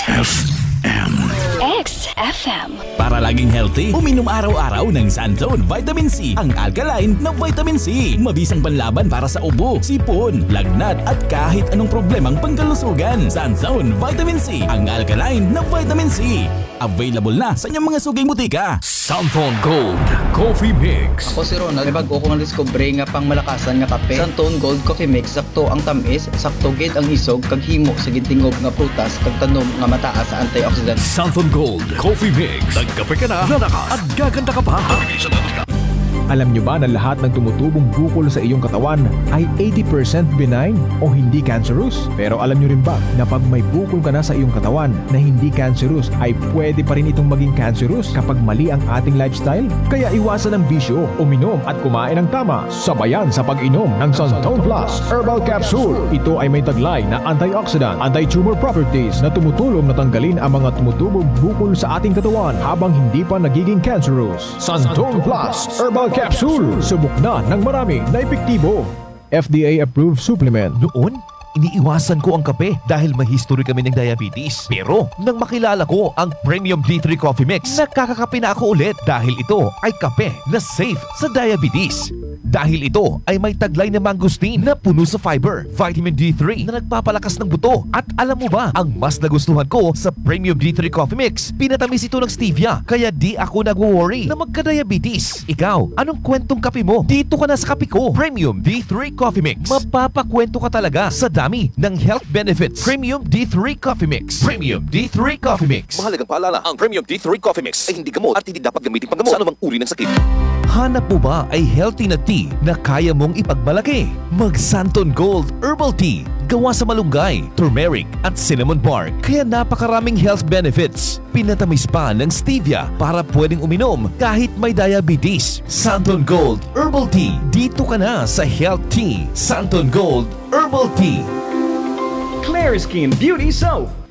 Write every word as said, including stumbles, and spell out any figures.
F M. X F M. Para laging healthy, uminom araw-araw ng Santone Vitamin C, ang alkaline na vitamin C. Mabisang panlaban para sa ubo, sipon, lagnat at kahit anong problemang pangkalusugan. Santone Vitamin C, ang alkaline na vitamin C. Available na sa inyong mga suging butika. Santone Gold Coffee Mix. Ako si Ronald, bago ko na-discover nga pang malakasan nga kape. Santone Gold Coffee Mix, sakto ang tamis, sakto gid ang isog, kag himo sa gintingog nga prutas, kag tanom nga mataas sa antioxidant. Santone Gold Coffee Mix. Nagkape ka na, lalakas at gaganda ka pa. Alam nyo ba na lahat ng tumutubong bukol sa iyong katawan ay eighty percent benign o hindi cancerous? Pero alam nyo rin ba na pag may bukol ka na sa iyong katawan na hindi cancerous ay pwede pa rin itong maging cancerous kapag mali ang ating lifestyle? Kaya iwasan ang bisyo, uminom at kumain ng tama, sabayan sa pag-inom ng Santone Plus Herbal Capsule. Ito ay may taglay na antioxidant, anti-tumor properties na tumutulong na tanggalin ang mga tumutubong bukol sa ating katawan habang hindi pa nagiging cancerous. Santone Plus Herbal Capsule. Subok na ng marami na epektibo. F D A-approved supplement. Noon, iniiwasan ko ang kape dahil may history kami ng diabetes. Pero nang makilala ko ang Premium D three Coffee Mix, nakakakape na ako ulit dahil ito ay kape na safe sa diabetes. Dahil ito ay may taglay na mangosteen na puno sa fiber, vitamin D three na nagpapalakas ng buto. At alam mo ba, ang mas nagustuhan ko sa Premium D three Coffee Mix, pinatamis ito ng stevia, kaya di ako nagwo-worry na magka-diabetes. Ikaw, anong kwentong kape mo? Dito ka na sa kape ko. Premium D three Coffee Mix. Mapapakwento ka talaga sa dami ng health benefits. Premium D three Coffee Mix. Premium D three Coffee Mix. Mahalagang paalala, ang Premium D three Coffee Mix ay hindi gamot at hindi dapat gamitin panggamot sa anumang uri ng sakit. Hanap mo ba ay healthy na tea na kaya mong ipagmalaki? Mag Santone Gold Herbal Tea. Gawa sa malunggay, turmeric at cinnamon bark. Kaya napakaraming health benefits. Pinatamis pa ng stevia para pwedeng uminom kahit may diabetes. Santone Gold Herbal Tea. Dito ka na sa Health Tea. Santone Gold Herbal Tea. Clear Skin Beauty Soap.